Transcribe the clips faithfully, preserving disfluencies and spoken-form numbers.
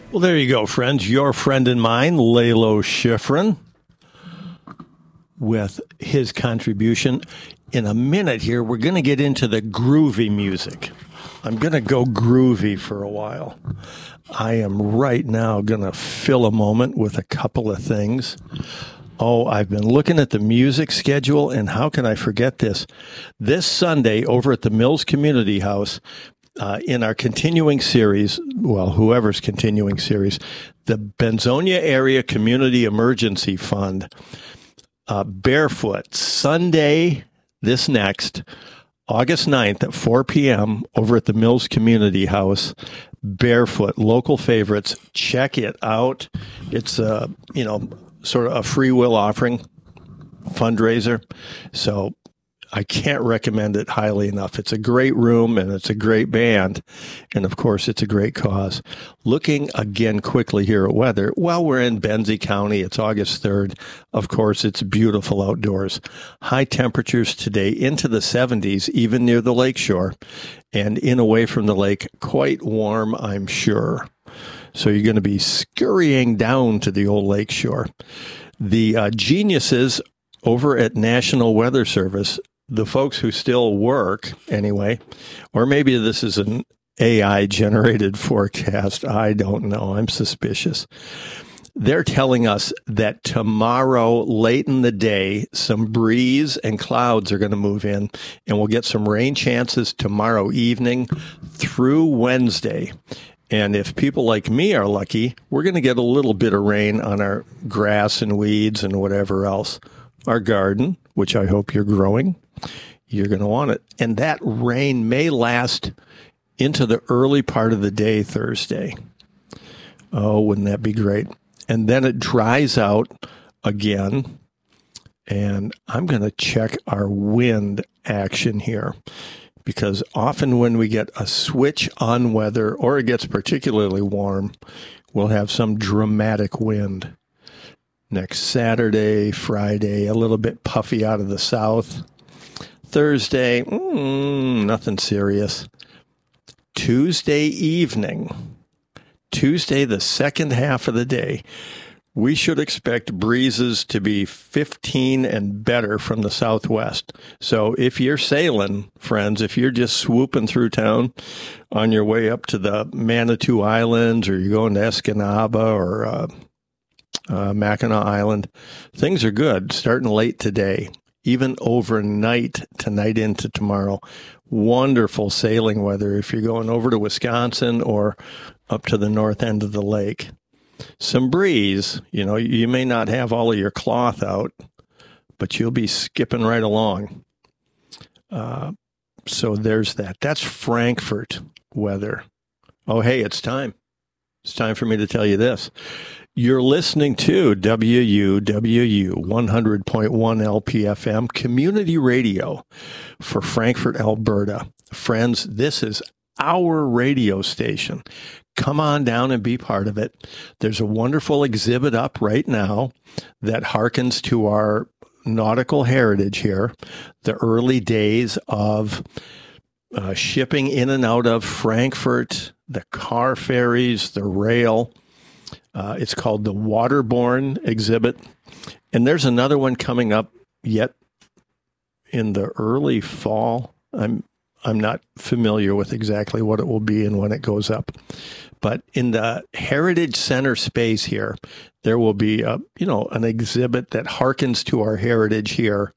Well, there you go, friends. Your friend and mine, Lalo Schifrin, with his contribution. In a minute here, we're going to get into the groovy music. I'm going to go groovy for a while. I am right now going to fill a moment with a couple of things. Oh, I've been looking at the music schedule, and how can I forget this? This Sunday over at the Mills Community House, uh, in our continuing series, well, whoever's continuing series, the Benzonia Area Community Emergency Fund, uh, Barefoot, Sunday, this next, August ninth at four p.m. over at the Mills Community House, Barefoot, local favorites. Check it out. It's a, you know, sort of a free will offering fundraiser. So I can't recommend it highly enough. It's a great room and it's a great band. And of course, it's a great cause. Looking again quickly here at weather. Well, we're in Benzie County. It's August third. Of course, it's beautiful outdoors. High temperatures today into the seventies, even near the lakeshore. And in away from the lake, quite warm, I'm sure. So you're going to be scurrying down to the old lakeshore. The uh, geniuses over at National Weather Service, the folks who still work anyway, or maybe this is an A I-generated forecast. I don't know. I'm suspicious. They're telling us that tomorrow, late in the day, some breeze and clouds are going to move in, and we'll get some rain chances tomorrow evening through Wednesday. And if people like me are lucky, we're going to get a little bit of rain on our grass and weeds and whatever else. Our garden, which I hope you're growing, you're going to want it. And that rain may last into the early part of the day Thursday. Oh, wouldn't that be great? And then it dries out again. And I'm going to check our wind action here. Because often when we get a switch on weather, or it gets particularly warm, we'll have some dramatic wind. Next Saturday, Friday, a little bit puffy out of the south. Thursday, mm, nothing serious. Tuesday evening, Tuesday, the second half of the day, we should expect breezes to be fifteen and better from the southwest. So if you're sailing, friends, if you're just swooping through town on your way up to the Manitou Islands, or you're going to Escanaba or uh, uh, Mackinac Island, things are good starting late today, even overnight, tonight into tomorrow. Wonderful sailing weather if you're going over to Wisconsin or up to the north end of the lake. Some breeze, you know, you may not have all of your cloth out, but you'll be skipping right along. Uh, so there's that. That's Frankfort weather. Oh, hey, it's time. It's time for me to tell you this. You're listening to W U W U one hundred point one L P F M community radio for Frankfort, Alberta. Friends, this is our radio station. Come on down and be part of it. There's a wonderful exhibit up right now that harkens to our nautical heritage here, the early days of uh, shipping in and out of Frankfort, the car ferries, the rail. Uh, it's called the Waterborne exhibit. And there's another one coming up yet in the early fall. I'm I'm not familiar with exactly what it will be and when it goes up. But in the Heritage Center space here, there will be a, you know, an exhibit that harkens to our heritage here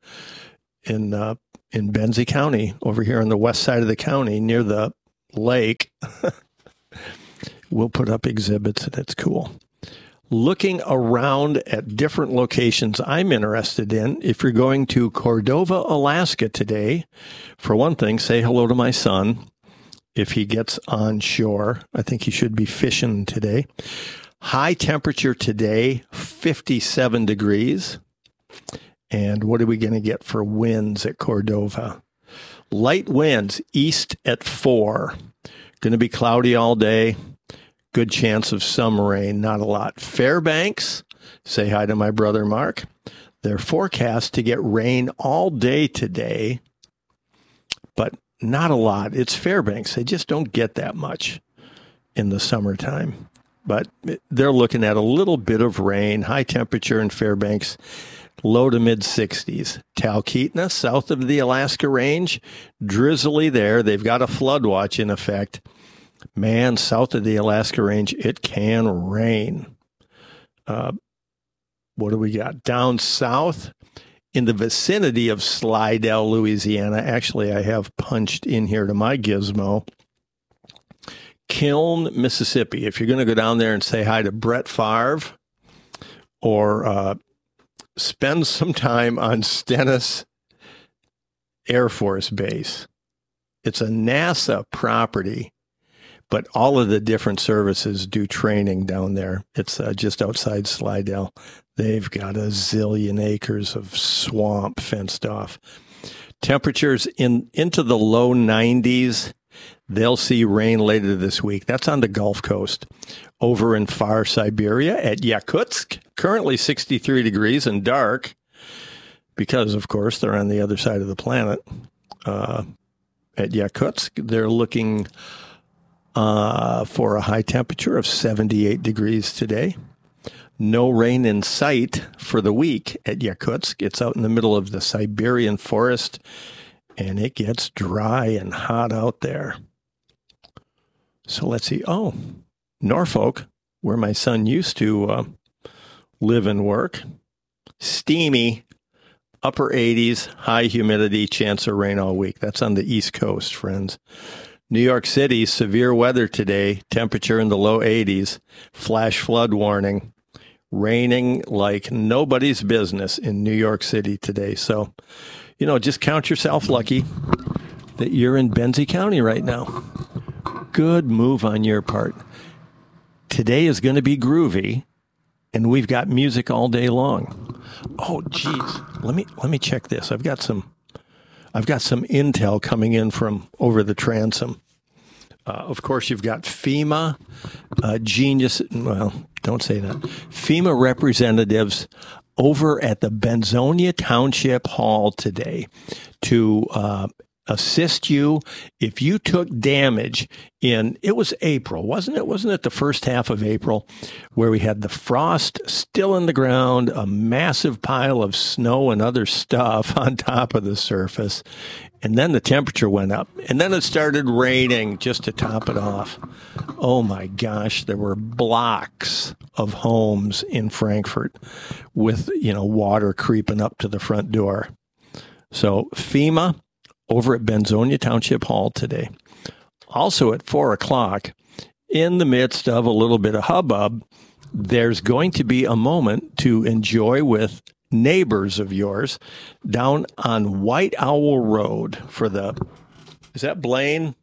in uh, in Benzie County, over here on the west side of the county near the lake. We'll put up exhibits, and it's cool. Looking around at different locations I'm interested in. If you're going to Cordova, Alaska today, for one thing, say hello to my son. If he gets on shore, I think he should be fishing today. High temperature today, fifty-seven degrees. And what are we going to get for winds at Cordova? Light winds, east at four. Going to be cloudy all day. Good chance of some rain, not a lot. Fairbanks, say hi to my brother Mark. They're forecast to get rain all day today, but not a lot. It's Fairbanks. They just don't get that much in the summertime. but they're looking at a little bit of rain, high temperature in Fairbanks, low to mid sixties. Talkeetna, south of the Alaska Range, drizzly there. They've got a flood watch in effect. Man, south of the Alaska Range, it can rain. Uh, what do we got? Down south, in the vicinity of Slidell, Louisiana. Actually, I have punched in here to my gizmo. Kiln, Mississippi. If you're going to go down there and say hi to Brett Favre, or uh, spend some time on Stennis Air Force Base. It's a NASA property, but all of the different services do training down there. It's uh, just outside Slidell. They've got a zillion acres of swamp fenced off. Temperatures in into the low nineties. They'll see rain later this week. That's on the Gulf Coast. Over in far Siberia at Yakutsk, currently sixty-three degrees and dark because, of course, they're on the other side of the planet. Uh, at Yakutsk, they're looking uh, for a high temperature of seventy-eight degrees today. No rain in sight for the week at Yakutsk. It's out in the middle of the Siberian forest, and it gets dry and hot out there. So let's see. Oh, Norfolk, where my son used to uh, live and work. Steamy, upper eighties, high humidity, chance of rain all week. That's on the East Coast, friends. New York City, severe weather today, temperature in the low eighties, flash flood warning. Raining like nobody's business in New York City today. So, you know, just count yourself lucky that you're in Benzie County right now. Good move on your part. Today is going to be groovy, and we've got music all day long. Oh, geez. Let me let me check this. I've got some I've got some intel coming in from over the transom. Uh, of course, you've got FEMA, uh, genius, well, don't say that. FEMA representatives over at the Benzonia Township Hall today to uh, assist you if you took damage in, it was April, wasn't it? Wasn't it the first half of April where we had the frost still in the ground, a massive pile of snow and other stuff on top of the surface, and then the temperature went up, and then it started raining just to top it off. Oh my gosh, there were blocks of homes in Frankfort with, you know, water creeping up to the front door. So FEMA over at Benzonia Township Hall today. Also at four o'clock, in the midst of a little bit of hubbub, there's going to be a moment to enjoy with neighbors of yours down on White Owl Road for the, is that Blaine?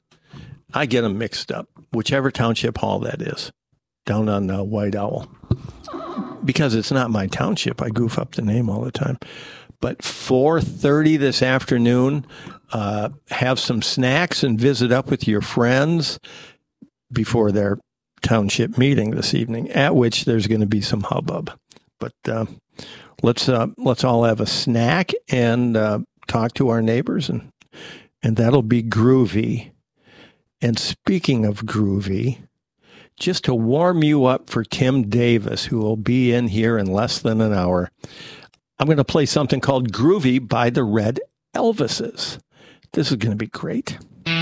I get them mixed up, whichever township hall that is, down on uh, White Owl. Because it's not my township, I goof up the name all the time. But four thirty this afternoon, uh, have some snacks and visit up with your friends before their township meeting this evening, at which there's going to be some hubbub. But uh, let's uh, let's all have a snack and uh, talk to our neighbors, and and that'll be groovy. And speaking of groovy, just to warm you up for Tim Davis, who will be in here in less than an hour, I'm going to play something called Groovy by the Red Elvises. This is going to be great.